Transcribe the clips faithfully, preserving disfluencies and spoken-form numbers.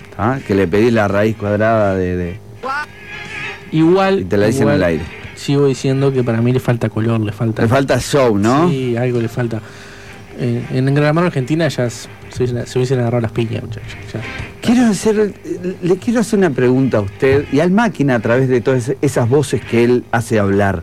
¿Ah? Que le pedís la raíz cuadrada de... de... Igual... Y te la dicen igual, al aire. Sigo diciendo que para mí le falta color, le falta... Le falta show, ¿no? Sí, algo le falta. Eh, en Gran Hermano Argentina ya se hubiesen, se hubiesen agarrado las piñas, muchachos. Ya. Quiero hacer, le quiero hacer una pregunta a usted y al Máquina a través de todas esas voces que él hace hablar.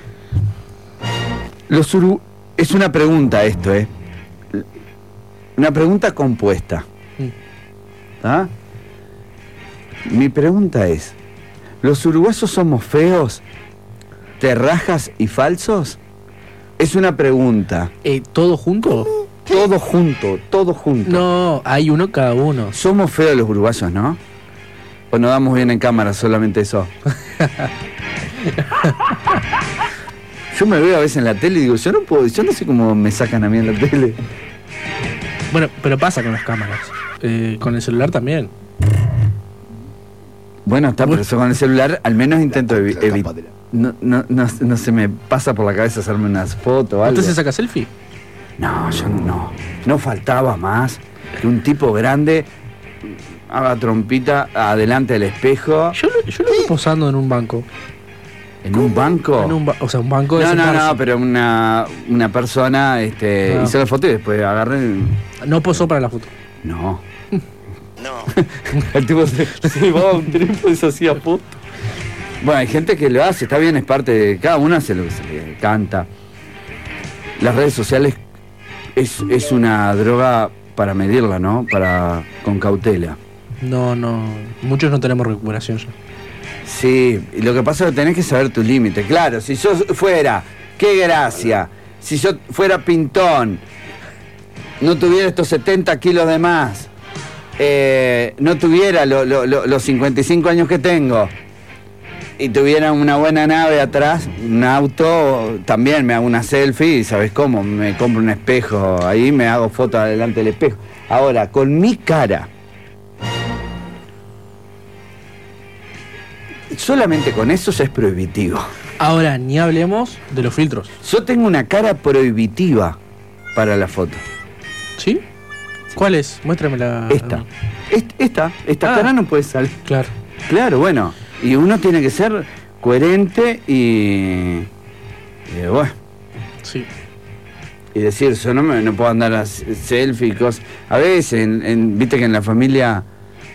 Los uru... Es una pregunta esto, ¿eh? Una pregunta compuesta. ¿Ah? Mi pregunta es, ¿los uruguayos somos feos, terrajas y falsos? Es una pregunta. Eh, ¿Todo junto? Todo junto, todo junto. No, hay uno cada uno. Somos feos los uruguayos, ¿no? ¿O nos damos bien en cámara, solamente eso? Yo me veo a veces en la tele y digo, yo no puedo, yo no sé cómo me sacan a mí en la tele. Bueno, pero pasa con las cámaras. Eh, con el celular también. Bueno, está, pero eso con el celular al menos intento evitar. No, no, no, no se me pasa por la cabeza hacerme unas fotos o algo. ¿Usted se saca selfie? No, yo no. No faltaba más que un tipo grande haga trompita adelante del espejo. Yo, yo lo vi posando en un banco. ¿En un banco? En un ba o sea, un banco de No, no, sentarse. no, pero una, una persona este, No. hizo la foto y después agarré... No posó para la foto. No. No. El tipo se, se llevaba un trípode y se hacía foto. Bueno, hay gente que lo hace, está bien, es parte de... Cada uno hace lo que se le canta. Las redes sociales es, es una droga para medirla, ¿no? Para con cautela. No, no. Muchos no tenemos recuperación ya. Sí, y lo que pasa es que tenés que saber tu límite. Claro, si yo fuera, qué gracia, si yo fuera pintón, no tuviera estos setenta kilos de más, eh, no tuviera lo, lo, lo, los cincuenta y cinco años que tengo, y tuviera una buena nave atrás, un auto, también me hago una selfie y ¿sabes cómo? Me compro un espejo, ahí me hago fotos delante del espejo. Ahora, con mi cara, solamente con eso ya es prohibitivo. Ahora, ni hablemos de los filtros. Yo tengo una cara prohibitiva para la foto. ¿Sí? ¿Cuál es? Muéstramela. Esta. Est- Esta, esta Ah. cara no puede salir. Claro. Claro, bueno. Y uno tiene que ser coherente y... y bueno. Sí. Y decir, yo no, me, no puedo andar a selfie y cosas. A veces, en, en, viste que en la familia...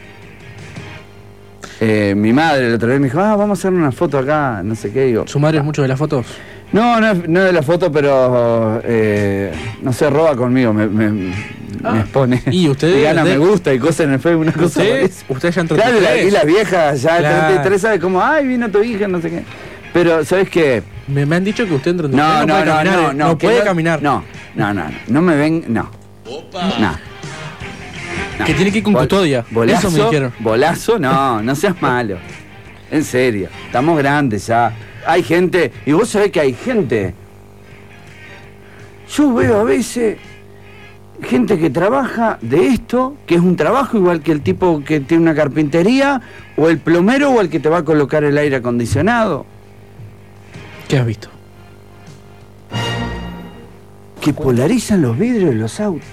Eh, mi madre el otro día me dijo, ah, vamos a hacer una foto acá, no sé qué, digo. ¿Su madre es mucho de las fotos? No, no, no de la foto, pero eh, no se roba conmigo, me, me, Ah. me expone. Y usted Y gana de- me gusta y cosas en el Facebook, una cosa ¿Usted, parece. usted ya entró Claro, y la- y las viejas ya Claro. treinta y tres sabe como, ay, vino tu hija, no sé qué. Pero, ¿sabes qué? Me, me han dicho que usted entró en No, no, puede no, caminar, no, eh. no. que puede caminar. No, no, no, no, no me ven, no. No. No. Que tiene que ir con Bol- custodia. Bolazo, Eso me dijeron. Bolazo, no, no seas malo. En serio, estamos grandes ya. Hay gente, y vos sabés que hay gente. Yo veo a veces gente que trabaja de esto, que es un trabajo igual que el tipo que tiene una carpintería, o el plomero, o el que te va a colocar el aire acondicionado. ¿Qué has visto? Que polarizan los vidrios de los autos.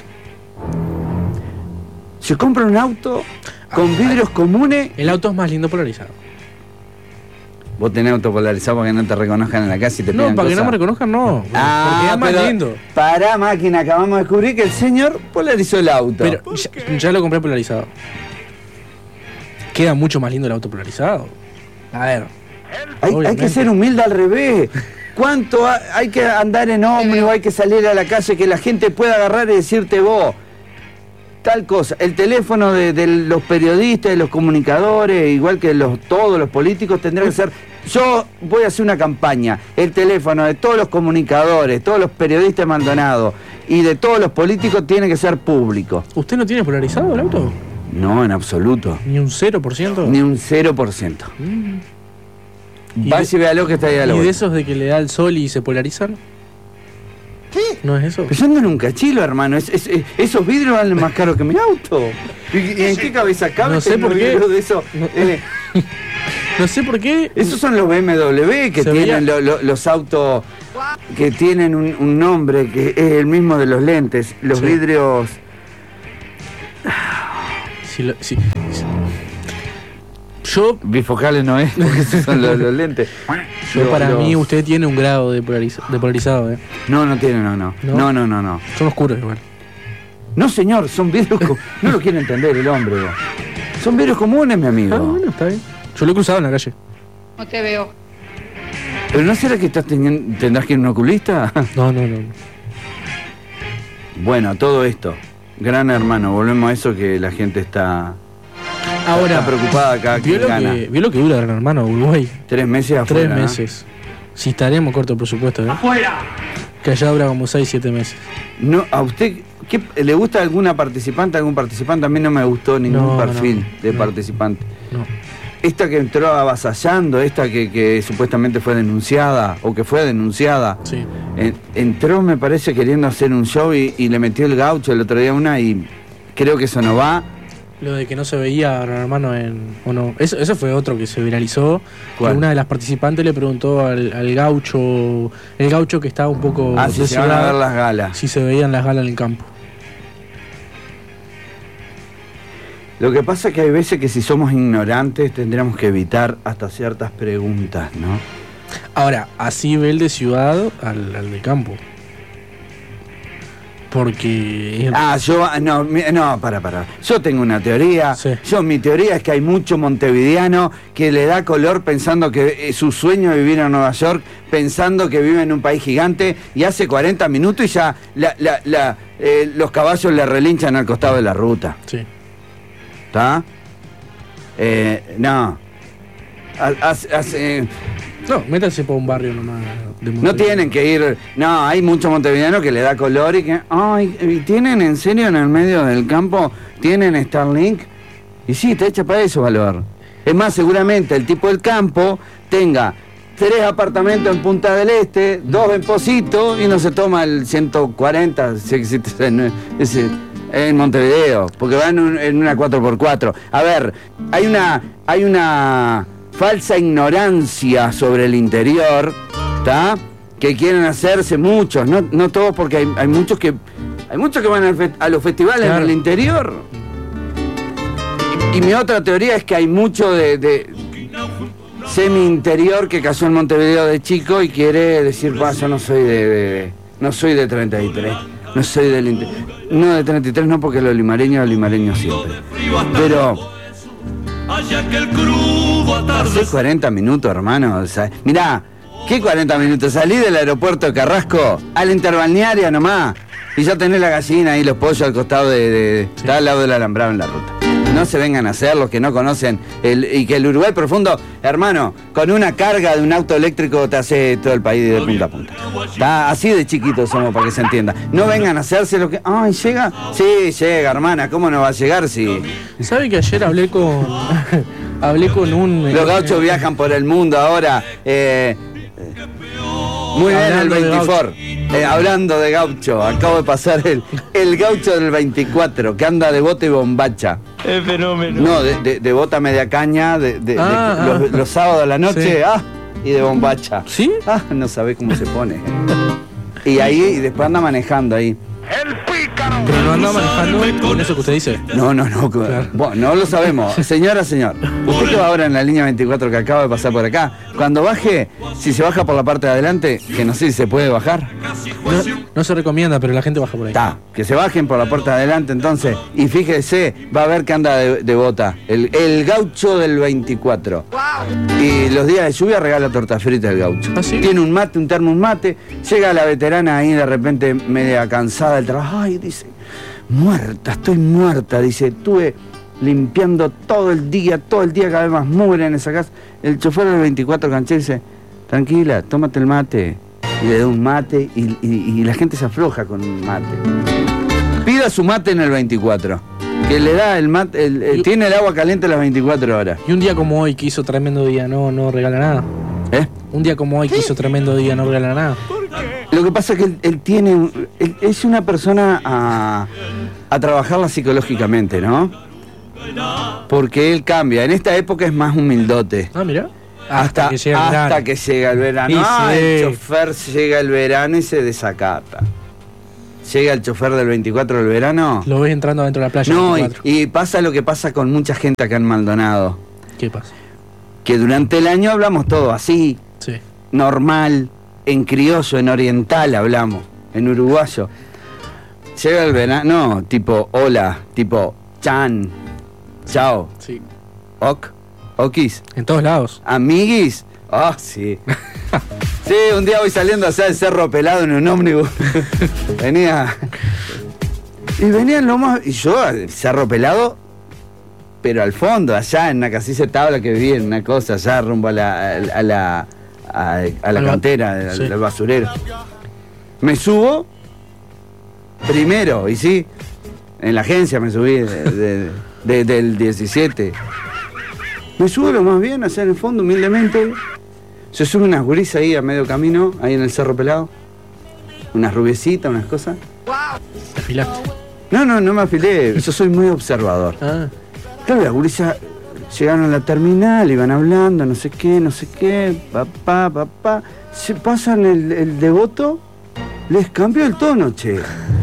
Se compra un auto con vidrios comunes. El auto es más lindo polarizado. Vos tenés auto polarizado para que no te reconozcan en la casa y te No, pidan para que no cosas. me reconozcan, no. Ah, porque es más pero lindo. Pará, máquina, acabamos de descubrir que el señor polarizó el auto. Pero ya, ya lo compré polarizado. Queda mucho más lindo el auto polarizado. A ver. hay, hay obviamente. que ser humilde al revés. ¿Cuánto ha- hay que andar en ómnibus, hay que salir a la calle, que la gente pueda agarrar y decirte vos tal cosa? El teléfono de, de los periodistas, de los comunicadores, igual que los, todos los políticos, tendrá que ser... Yo voy a hacer una campaña. El teléfono de todos los comunicadores, todos los periodistas de Maldonado y de todos los políticos tiene que ser público. ¿Usted no tiene polarizado el auto? No, en absoluto. ¿Ni un cero por ciento? Ni un cero por ciento. Mm. ¿Y Va de- y vea lo que está ahí a la ¿Y de vuelta. esos de que le da el sol y se polarizan? ¿Qué? ¿No es eso? Pero yo ando en un cachilo, hermano. Es- es- es- esos vidrios valen más caro que mi auto. ¿Y, y en qué cabeza cabe? No sé tener por qué. vidrios de eso? No. Eh, No sé por qué. esos son los B M W que Se tienen veía- lo- lo- los autos que tienen un, un nombre que es el mismo de los lentes. Los Sí. vidrios. Si lo- si- si- yo, Bifocales no es, porque esos son los, los lentes. yo Lo- para los- mí, usted tiene un grado de, polariza- de polarizado, ¿eh? No, no tiene, no, no. ¿No? No, no, no, no. Son oscuros igual. No, señor, son vidrios. co- No lo quiere entender el hombre. Son vidrios comunes, mi amigo. Ah, bueno, está bien. Yo lo he cruzado en la calle. No te veo. Pero ¿no será que estás teniendo, tendrás que ir a un oculista? No, no, no. Bueno, todo esto. Gran hermano, volvemos a eso que la gente está, Ahora, está preocupada acá. ¿vio ¿Quién lo, gana? que, vio lo que dura Gran Hermano Uruguay? Tres meses afuera. Tres ¿no? meses. Si estaremos corto de presupuesto, ¿eh? ¡Afuera! Que allá dura como seis, siete meses. No, ¿a usted qué, le gusta alguna participante? ¿Algún participante? A mí no me gustó ningún No, perfil no, de no. participante. No. Esta que entró avasallando, esta que, que supuestamente fue denunciada, o que fue denunciada, Sí. en- entró, me parece, queriendo hacer un show y, y le metió el gaucho el otro día una y creo que eso no va. Lo de que no se veía a Gran Hermano en. O no. Eso, eso fue otro que se viralizó. ¿Cuál? Que una de las participantes le preguntó al, al gaucho. El gaucho que estaba un poco. Ah, si se van a desigual, ver las galas. si se veían las galas en el campo. Lo que pasa es que hay veces que si somos ignorantes tendríamos que evitar hasta ciertas preguntas, ¿no? Ahora, así ve el de ciudad al, al de campo. Porque. Ah, yo, no, mi- no, para, para. Yo tengo una teoría. Sí. Yo, mi teoría es que hay mucho montevideano que le da color pensando que eh, su sueño es vivir en Nueva York, pensando que vive en un país gigante y hace cuarenta minutos y ya la- la- la, eh, los caballos le relinchan al costado de la ruta. Sí. ¿Está? Eh, no. Ha- hace- hace- No, métanse por un barrio nomás. De no Montevideo. tienen que ir. No, hay mucho montevideano que le da color y que. Ay, ¿y tienen en serio en el medio del campo? ¿Tienen Starlink? Y sí, te echa para eso valor. Es más, seguramente el tipo del campo tenga tres apartamentos en Punta del Este, dos en Pocito y no se toma el ciento cuarenta si existe en, ese- en Montevideo, porque va en, un- en una cuatro por cuatro. A ver, hay una, hay una falsa ignorancia sobre el interior, ¿está? Que quieren hacerse muchos, no, no todos, porque hay, hay muchos que hay muchos que van al fe- a los festivales Claro. en el interior. Y, y mi otra teoría es que hay mucho de, de semi-interior que cayó en Montevideo de chico y quiere decir, "Pa, yo no soy de, de- no soy de treinta y tres, no soy del inte- no de treinta y tres no, porque los limareños, los limareños siempre. Pero Allá que el crudo hace atardecer. cuarenta minutos, hermano. O sea, mirá, ¿qué cuarenta minutos? Salí del aeropuerto de Carrasco a la interbalnearia nomás. Y ya tenés la gallina ahí, los pollos al costado de. de- de- Está al lado del alambrado en la ruta. No se vengan a hacer los que no conocen. El, y que el Uruguay profundo, hermano, con una carga de un auto eléctrico te hace todo el país de punta a punta. Está así de chiquitos somos para que se entienda. No vengan a hacerse lo que. Ay, llega. Sí, llega, hermana. ¿Cómo no va a llegar si ¿Sabe que ayer hablé con. hablé con un. los gauchos viajan por el mundo ahora? Eh, Muy bien, el Hablando de veinticuatro. Eh, hablando de gaucho, acabo de pasar el, el gaucho del veinticuatro, que anda de bota y bombacha. Es fenómeno. No, de, de, de bota media caña, de, de- de- Ah, ah. los, los sábados a la noche, Sí. ah, y de bombacha. ¿Sí? Ah, no sabés cómo se pone. Y ahí, y después anda manejando ahí. Pero no anda manejando con eso que usted dice. No, no, no. que- Claro. Bueno, no lo sabemos. Señora, señor, usted que va ahora en la línea veinticuatro que acaba de pasar por acá, cuando baje, si se baja por la parte de adelante, que no sé si se puede bajar. No, no se recomienda, pero la gente baja por ahí. Está, que se bajen por la puerta de adelante entonces. Y fíjese, va a ver que anda de, de bota. El, el gaucho del veinticuatro. Y los días de lluvia regala torta frita el gaucho. ¿Ah, sí? Tiene un mate, un termo, un mate. Llega la veterana ahí de repente media cansada del trabajo. Ay, dice, muerta, estoy muerta. Dice, estuve limpiando todo el día, todo el día cada vez más mugre en esa casa. El chofer del veinticuatro canché dice, tranquila, tómate el mate. Y le da un mate y, y- y la gente se afloja con un mate. Pida su mate en el veinticuatro. Que le da el mate, el- el- Y- tiene el agua caliente las veinticuatro horas. Y un día como hoy, que hizo tremendo día, no, no regala nada. ¿Eh? Un día como hoy, que hizo tremendo día, no regala nada. Lo que pasa es que él, él tiene, un- él es una persona a, a trabajarla psicológicamente, ¿no? Porque él cambia. En esta época es más humildote. Ah, mira. Hasta, que llega el hasta verano. que llega el verano. Y Ah, sí. el chofer llega el verano y se desacata. llega el chofer del veinticuatro del verano. Lo ves entrando adentro de la playa. No, y, veinticuatro. y pasa lo que pasa con mucha gente acá en Maldonado. ¿Qué pasa? Que durante el año hablamos todo así, Sí. normal, en criollo, en oriental hablamos, en uruguayo. Llega el verano, no, tipo hola, tipo chan, chao, Sí. ok, okis, En todos lados. amiguis. Ah, sí. Sí, un día voy saliendo hacia el Cerro Pelado en un ómnibus. Venía. Y venían lo más. Y yo, al Cerro Pelado, pero al fondo, allá en una casilla de tabla que vivía en una cosa, allá rumbo a la. a la. a, a la Al ba- cantera, al, sí. al basurero. Me subo primero, y sí, en la agencia me subí de, de- de- del diecisiete. Me subo lo más bien, allá en el fondo, humildemente. Se sube unas gurisas ahí a medio camino, ahí en el Cerro Pelado. Unas rubiecitas, unas cosas. Te afilaste. No, no, no me afilé, yo soy muy observador. Ah. Claro, las gurisas llegaron a la terminal, iban hablando, no sé qué, no sé qué, papá, papá. Se pasan el, el devoto, les cambió el tono, che.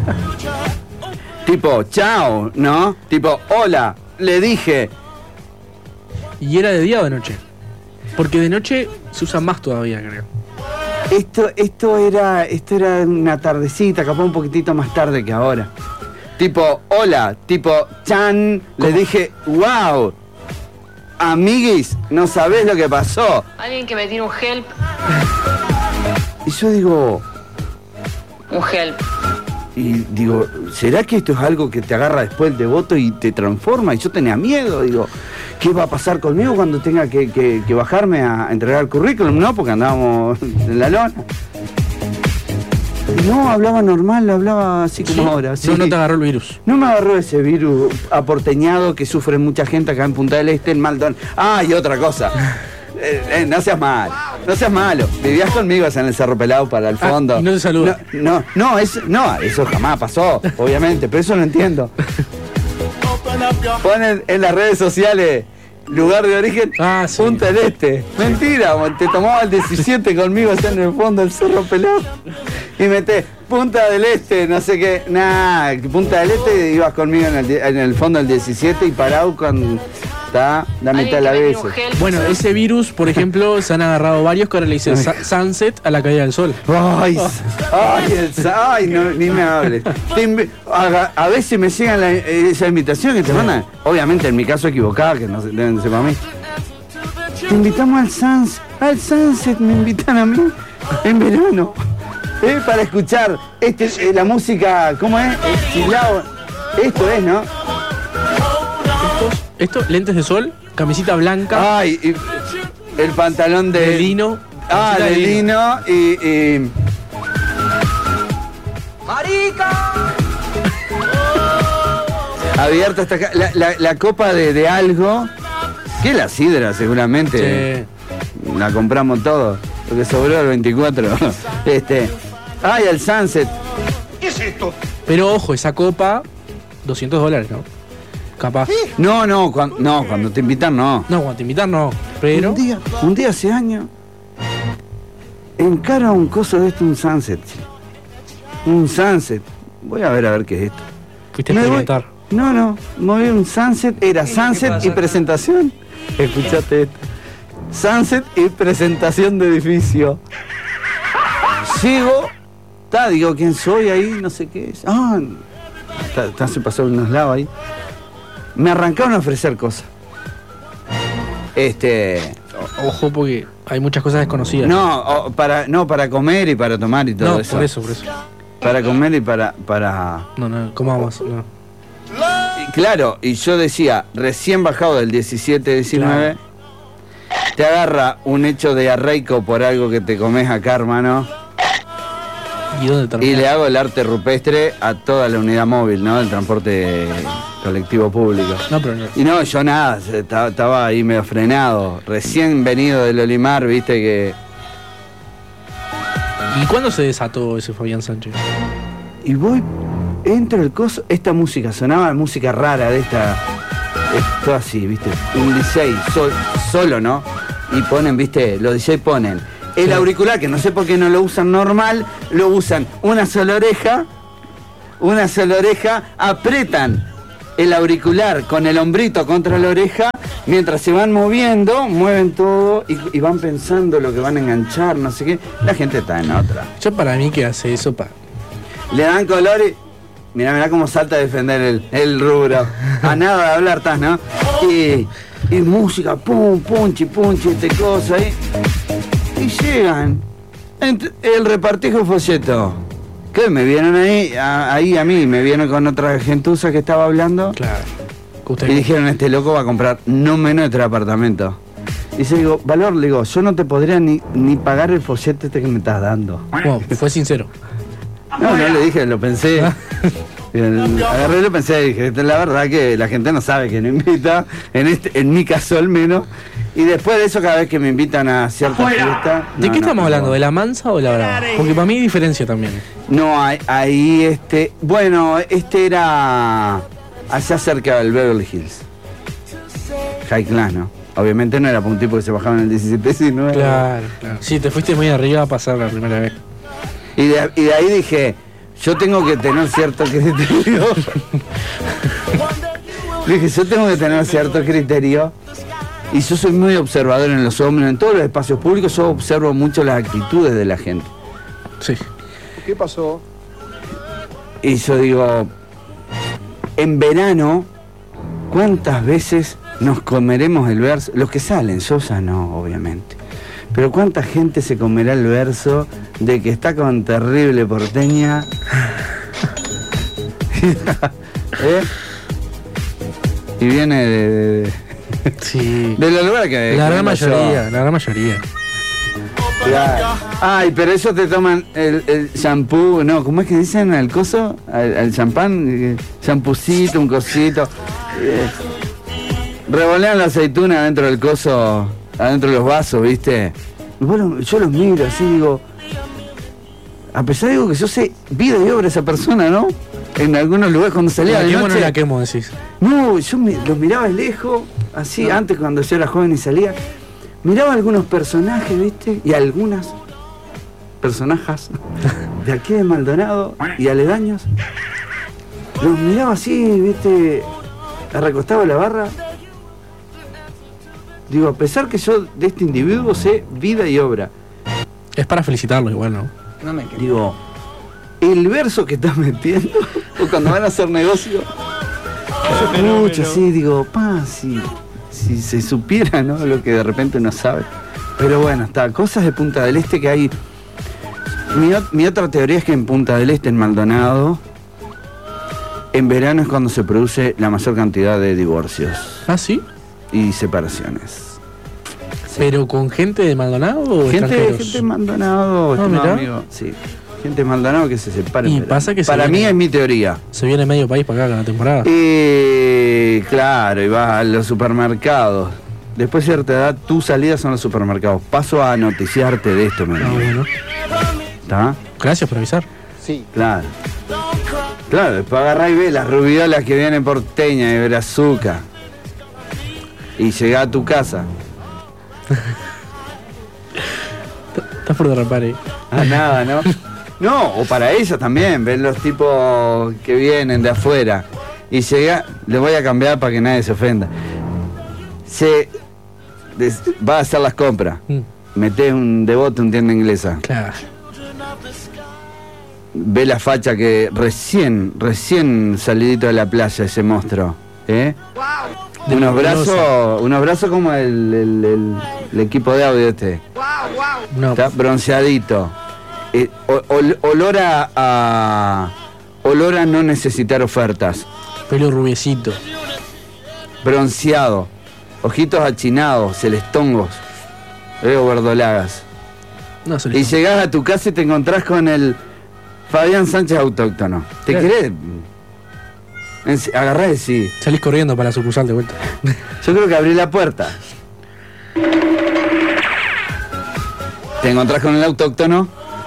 Tipo, chao, ¿no? Tipo, hola, le dije. ¿Y era de día o de noche? Porque de noche se usa más todavía, creo. Esto, esto era, esto era una tardecita, capaz un poquitito más tarde que ahora. Tipo, hola, tipo, chan, le dije, wow, amiguis, no sabés lo que pasó. Alguien que me tire un help. Y yo digo, Un help. y digo, ¿será que esto es algo que te agarra después el devoto y te transforma? Y yo tenía miedo, digo, ¿qué va a pasar conmigo cuando tenga que, que- que bajarme a entregar el currículum? No, porque andábamos en la lona. No, hablaba normal, hablaba así como ¿Sí? ahora. Sí. No, no te agarró el virus. No me agarró ese virus aporteñado que sufre mucha gente acá en Punta del Este, en Maldonado. Ah, y otra cosa. Eh, eh, no seas malo, no seas malo. Vivías conmigo allá en el Cerro Pelado para el Ah, fondo. y no te saluda. No, no, no, eso, no, eso jamás pasó, obviamente, pero eso no entiendo. Ponen en las redes sociales lugar de origen, Ah, sí. Punta del Este. Mentira, mo, te tomaba el diecisiete conmigo allá en el fondo del Cerro Pelado y meté Punta del Este, no sé qué, nah, Punta del Este ibas conmigo en el, die- en el fondo del diecisiete y parado con, está, la mitad de la Alguien vez. que me tire un help. Bueno, ese virus, por ejemplo, se han agarrado varios que ahora le dicen sa- sunset a la caída del sol. Ay, ay, el sa- ay, no, ni me hables. Te invi- a, a veces me llegan la- esa invitación que te mandan, obviamente en mi caso equivocada, que no se- deben ser para mí. Te invitamos al Sunset, al Sunset me invitan a mí en verano. Eh, para escuchar este, eh, la música, ¿cómo es? El chilao. Esto es, ¿no? Esto, lentes de sol, camisita blanca, Ay, y el pantalón de, de lino. Ah, camiseta de lino y. y... Abierta hasta acá. La, la- la copa de, de algo. Que la sidra, seguramente. Sí. La compramos todo. Lo que sobró del veinticuatro. Este. Ay, el Sunset. Pero ojo, esa copa, doscientos dólares, ¿no? Capaz. No, no, cuan- no, cuando te invitan, no. No, cuando te invitan, no. Pero. Un día, un día hace años. Encara un coso de esto, un Sunset. che. Un Sunset. Voy a ver a ver qué es esto. Fuiste a Me voy- experimentar. No, no, moví un Sunset, era Sunset y presentación. Escuchate esto. Sunset y presentación de edificio. Llego, ta, digo, ¿quién soy ahí? No sé qué es. Ah, ta, ta, se pasó unos lados ahí. Me arrancaron a ofrecer cosas. Este. Ojo, porque hay muchas cosas desconocidas. No, o para, no, para comer y para tomar y todo No, eso. por eso, por eso. Para comer y para. para. No, no, ¿cómo vamos? No. Y claro, y yo decía, recién bajado del diecisiete diecinueve, te agarra un hecho de arreico por algo que te comes acá, hermano, ¿Y dónde y termina? le hago el arte rupestre a toda la unidad móvil, ¿no? El transporte colectivo público. No, pero no. Y no, yo nada, se- estaba, estaba ahí medio frenado, recién venido del Olimar, viste que... ¿Y cuándo se desató ese Fabián Sánchez? Y voy, entro el coso, esta música, sonaba música rara de esta, esto así, viste, un D J, sol- solo, ¿no? Y ponen, viste, los D J ponen el Sí. auricular, que no sé por qué no lo usan normal, lo usan una sola oreja una sola oreja, apretan el auricular con el hombrito contra la oreja, mientras se van moviendo, mueven todo y, y van pensando lo que van a enganchar, no sé qué. La gente está en otra. Yo para mí que hace eso para... Le dan color y... Mirá, mirá cómo salta a defender el, el rubro. A nada de hablar estás, ¿no? Y, y música, pum, punchi, punchi, este cosa ahí. Y llegan. Ent- el repartijo folleto. ¿Qué? Me vieron ahí, a, ahí a mí, me vieron con otra gentuza que estaba hablando. Claro. Que usted... Y dijeron, este loco va a comprar no menos de tres apartamentos. Y yo digo, Valor, le digo, yo no te podría ni, ni pagar el folleto este que me estás dando. Bueno, fue sincero. No, no le dije, lo pensé. Agarré y lo pensé y dije, la verdad que la gente no sabe que no invita, en este, en mi caso al menos. Y después de eso, cada vez que me invitan a cierta fiesta... ¿De no, qué no, estamos no, hablando? no. ¿De la mansa o de la brava? Porque para mí hay diferencia también. No, ahí, ahí este... Bueno, este era allá cerca del Beverly Hills. High Class, ¿no? Obviamente no era para un tipo que se bajaba en el diecisiete diecinueve. Claro, claro. Sí, te fuiste muy arriba a pasar la primera vez. Y de, y de ahí dije, yo tengo que tener cierto criterio. Dije, yo tengo que tener cierto criterio. Y yo soy muy observador en los hombres, en todos los espacios públicos, yo observo mucho las actitudes de la gente. Sí. ¿Qué pasó? Y yo digo, en verano, ¿cuántas veces nos comeremos el verso? Los que salen, yo ya no, obviamente. Pero ¿cuánta gente se comerá el verso de que está con terrible porteña? ¿Eh? Y viene de... de, de Sí. de los lugares que... La que gran pasó. mayoría, la gran mayoría. Claro. Ay, pero ellos te toman el, el shampoo, no, ¿cómo es que dicen? ¿El coso? ¿El, el champán? eh, Champucito, un cosito. Eh, revolean la aceituna adentro del coso, adentro de los vasos, ¿viste? Y bueno, yo los miro así, digo... A pesar de que yo sé vida y obra de esa persona, ¿no? En algunos lugares cuando salía ¿La de quemo o no noche... la quemo, decís? No, yo mi- los miraba de lejos, así, antes cuando yo era joven y salía. Miraba algunos personajes, ¿viste? Y algunas personajes de aquí de Maldonado y aledaños. Los miraba así, ¿viste? Recostado en la barra. Digo, a pesar que yo de este individuo sé vida y obra. Es para felicitarlo igual, ¿no? No me quedé. Digo, el verso que estás metiendo, o cuando van a hacer negocio, yo escucho así, digo, pa, si, si se supiera, ¿no? Lo que de repente uno sabe. Pero bueno, está, cosas de Punta del Este que hay. Mi, ot- mi otra teoría es que en Punta del Este, en Maldonado, en verano es cuando se produce la mayor cantidad de divorcios ¿Ah, sí? y separaciones. ¿Pero con gente de Maldonado o Gente, extranjeros? gente de Maldonado, Ah, estimado mirá. amigo, sí. Gente de Maldonado que se separa. en Y verano. pasa que se Para mí viene- es mi teoría. Se viene medio país para acá con la temporada. Eh, claro, y vas a los supermercados. Después de cierta edad, tus salidas son los supermercados. Paso a noticiarte de esto, mi Ah, amigo. bueno. ¿Está? Gracias por avisar. Sí. Claro. Claro, después agarrá y ve las rubiolas que vienen porteña de Brazuca. Y llegá a tu casa. Estás por derrapar ahí. Ah, nada, ¿no? No, o para ellos también, ven los tipos que vienen de afuera. Y llega, le voy a cambiar para que nadie se ofenda. Se des- va a hacer las compras. Mm, Metés un devote, un tienda inglesa. claro. Ve la facha que recién, recién salidito de la playa ese monstruo. ¿Eh? De Unos musculosa. brazos, unos brazos como el, el- el- el equipo de audio este. No, Está bronceadito. Eh, o- ol- olor a, a- olor a no necesitar ofertas. pelo rubiecito. Bronceado. Ojitos achinados, celestongos. Veo verdolagas. No, se Y le llegás a tu casa y te encontrás con el Fabián Sánchez autóctono. ¿Te Claro. querés? En se- Agarrá y sí. salís corriendo para la sucursal de vuelta. Yo creo que abrí la puerta. Te encontrás con el autóctono.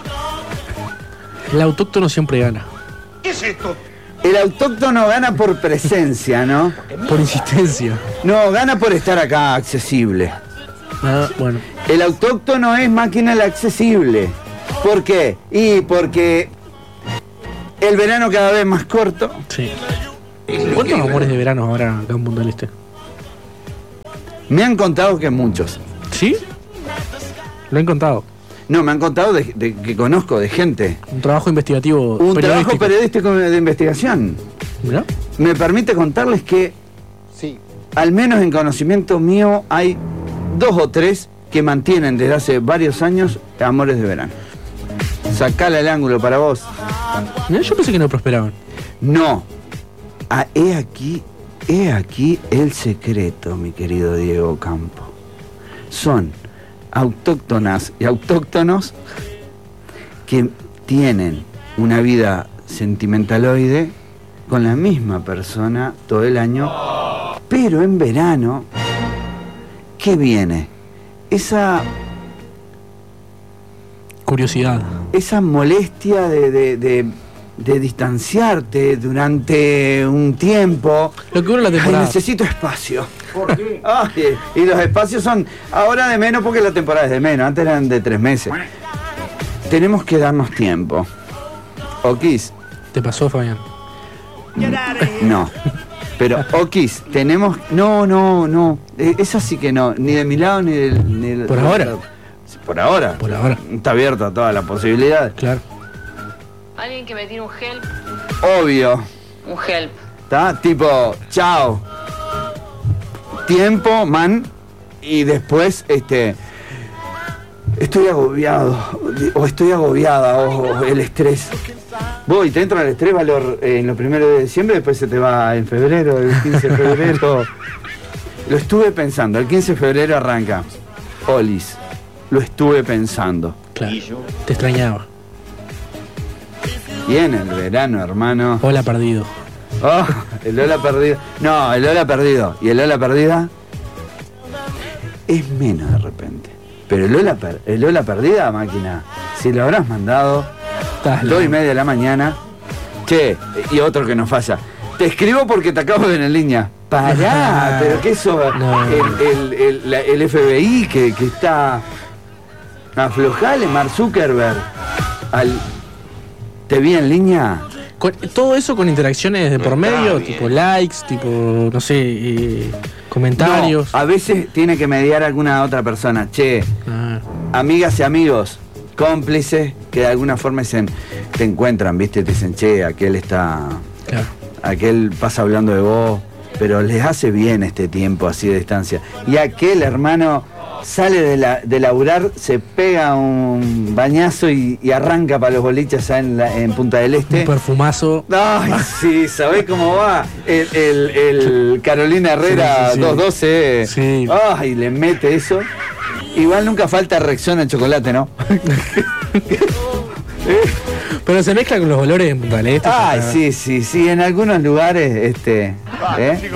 El autóctono siempre gana. El autóctono gana por presencia, ¿no? Por insistencia. No, gana por estar acá accesible. Ah, bueno. El autóctono es máquina del accesible. ¿Por qué? Y porque El verano cada vez más corto. Sí. ¿Cuántos amores de verano habrá acá en Punta del Este? Me han contado que muchos. ¿Sí? Lo han contado. No, me han contado de, de que conozco de gente. Un trabajo investigativo. Un periodístico. trabajo periodístico de investigación. ¿Mirá? Me permite contarles que, sí, al menos en conocimiento mío, hay dos o tres que mantienen desde hace varios años amores de verano. Sacale el ángulo para vos. Mirá, yo pensé que no prosperaban. No. Ah, he aquí, he aquí el secreto, mi querido Diego Campo. Son autóctonas y autóctonos que tienen una vida sentimentaloide con la misma persona todo el año, pero en verano, ¿qué viene? Esa curiosidad, esa molestia de, de, de, de distanciarte durante un tiempo. Lo que dura la temporada. Ay, necesito espacio. ¿Por qué? Ay, y los espacios son ahora de menos porque la temporada es de menos, antes eran de tres meses. Tenemos que darnos tiempo. Okis. ¿Te pasó, Fabián? No. Pero, Okis, tenemos... No, no, no. Esa sí que no. Ni de mi lado ni del... Ni del ¿Por ahora? Por ahora. Por ahora. Está abierta toda la posibilidad. Claro. Alguien que me tire un help. Obvio. Un help. ¿Está? Tipo, chao. Tiempo, man. Y después, este... Estoy agobiado. O estoy agobiada. O el estrés. Voy, te entra el estrés, valor eh, en los primeros de diciembre, después se te va en febrero, el quince de febrero. Lo estuve pensando, el quince de febrero arranca. Olis, lo estuve pensando. Claro. Te extrañaba. Y en el verano, hermano. Hola, perdido. Oh, el Lola perdido. No, el Lola perdido. ¿Y el Lola perdida? Es menos de repente. Pero el Lola, per el Lola perdida, máquina, si lo habrás mandado, dos y media de la mañana. Che, y otro que nos falla. Te escribo porque te acabo de ver en línea. Pará, pero que eso, no. el, el, el, la, el F B I que, que está... Aflojale, Mark Zuckerberg. Al, ¿te vi en línea? Con, todo eso con interacciones de por medio, tipo likes, tipo, no sé, eh, comentarios. No, a veces tiene que mediar alguna otra persona. Che, ah. amigas y amigos, cómplices, que de alguna forma dicen, te encuentran, ¿viste? Te dicen, che, aquel está... Claro. Aquel pasa hablando de vos, pero les hace bien este tiempo así de distancia. Y aquel, hermano, sale de, la, de laburar, se pega un bañazo y, y arranca para los boliches allá en, la, en Punta del Este. Un perfumazo. Ay, sí, ¿sabés cómo va? El, el, el Carolina Herrera sí, sí, sí. dos doce. Sí. Ay, le mete eso. Igual nunca falta reacción al chocolate, ¿no? Pero se mezcla con los olores en Punta del Este. Ay, sí, sí, sí, en algunos lugares, este... ¿eh?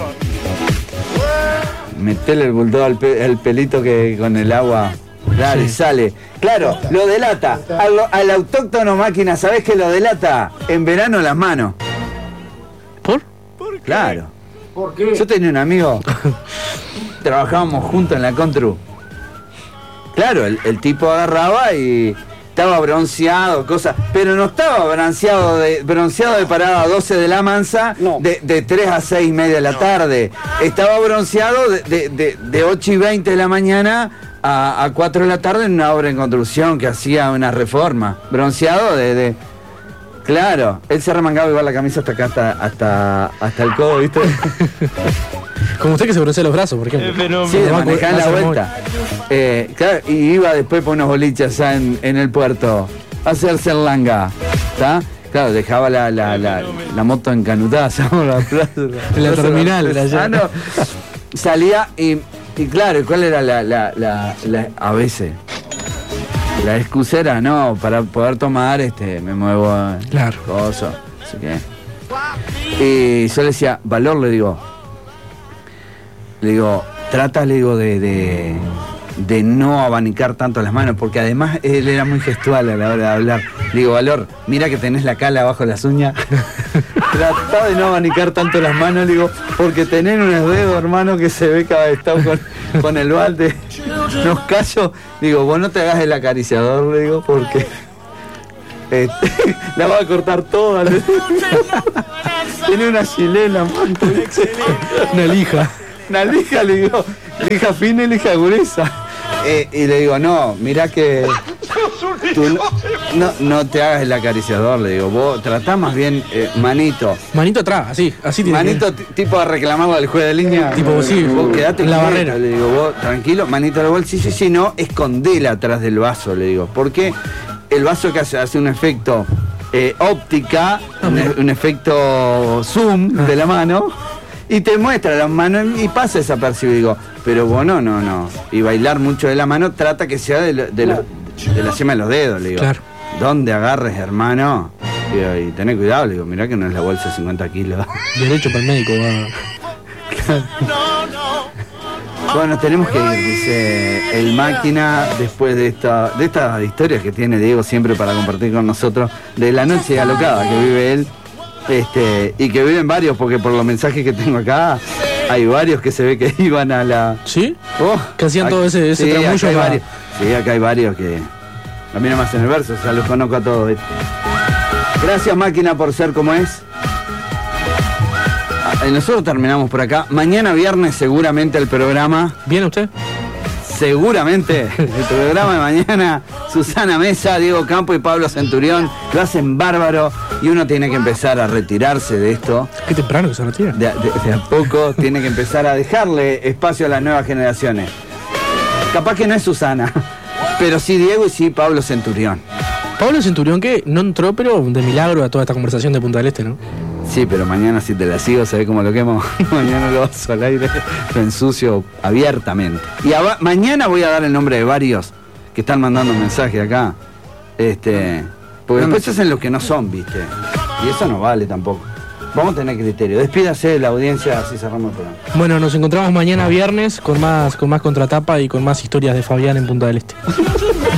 Metele el bulldog al pe el pelito que con el agua... Claro, sí. Y sale. Claro, lo delata. Al, al autóctono máquina, ¿sabés qué lo delata? En verano las manos. ¿Por? ¿Por qué? Claro. ¿Por qué? Yo tenía un amigo, trabajábamos juntos en la Contru. Claro, el, el tipo agarraba y... estaba bronceado, cosas, pero no estaba bronceado de, bronceado de parada a doce de la mansa, no. de, de tres a seis y media de la tarde. Estaba bronceado de, de, de, de ocho y veinte de la mañana a, a cuatro de la tarde en una obra en construcción que hacía una reforma. Bronceado de... de claro, él se remangaba igual la camisa hasta acá, hasta, hasta, hasta el codo, ¿viste? Como usted que se broncea los brazos, por ejemplo. Sí, de manejar la vuelta. Eh, claro, y iba después por unos boliches allá en, en el puerto a hacerse el langa. ¿Está? Claro, dejaba la, la, la, la moto encanutada por la plaza. En la terminal. La ah, no. Salía y, y claro, ¿cuál era la, la, la, la a veces? La excusera, no, para poder tomar, este, me muevo. Claro. Cosa, así que. Y yo le decía, valor, le digo. Le digo, trata, le digo, de, de, de no abanicar tanto las manos, porque además él era muy gestual a la hora de hablar. Le digo, Valor, mira que tenés la cala abajo de las uñas. Trata de no abanicar tanto las manos, le digo, porque tenés unos dedos, hermano, que se ve cada vez estado con, con el balde. Nos callo. Digo, vos no te hagas el acariciador, le digo, porque... eh, la va a cortar toda. Tiene una chilena, man. Una lija. Una lija, le digo, lija fina y lija gruesa. Eh, y le digo, no, mirá que tú no, no, no te hagas el acariciador, le digo, vos tratá más bien, eh, manito. Manito atrás, así, así tiene Manito que... tipo a reclamarlo al juez de línea. Tipo, sí, vos quedate en la quieto, barrera. le digo, vos tranquilo, manito al bolsillo, si no, escondela atrás del vaso, le digo. Porque el vaso que hace, hace un efecto eh, óptica, un, un efecto zoom de la mano. Y te muestra las manos y pasa desapercibido. Digo, pero vos no, no, no. Y bailar mucho de la mano trata que sea de, lo, de, lo, de la cima de los dedos, le digo. Claro. ¿Dónde agarres, hermano? Digo, y tené cuidado, le digo, mirá que no es la bolsa de cincuenta kilos. Derecho para el médico, va. Bueno, tenemos que ir, dice el máquina, después de esta de estas historias que tiene Diego siempre para compartir con nosotros, de la noche alocada que vive él. Este, y que viven varios, porque por los mensajes que tengo acá, hay varios que se ve que iban a la... ¿Sí? Oh, que hacían acá, todo ese, ese sí, tramullo acá hay para... varios, sí, acá hay varios que... A mí no me hacen el verso, o sea, los conozco a todos. Gracias, máquina, por ser como es. Ah, nosotros terminamos por acá. Mañana viernes seguramente el programa... ¿Viene usted? Seguramente el programa de mañana, Susana Mesa, Diego Campo y Pablo Centurión lo hacen bárbaro y uno tiene que empezar a retirarse de esto. Qué temprano que se retira. De, de, de a poco tiene que empezar a dejarle espacio a las nuevas generaciones. Capaz que no es Susana, pero sí Diego y sí Pablo Centurión. Pablo Centurión que no entró, pero de milagro a toda esta conversación de Punta del Este, ¿no? Sí, pero mañana si te la sigo, ¿sabés cómo lo quemo? Mañana lo vaso al aire, lo ensucio abiertamente. Y a, mañana voy a dar el nombre de varios que están mandando mensajes acá. Este, porque después se hacen los que no son, ¿viste? Y eso no vale tampoco. Vamos a tener criterio. Despídase de la audiencia, así cerramos el programa. Bueno, nos encontramos mañana viernes con más, con más contratapa y con más historias de Fabián en Punta del Este.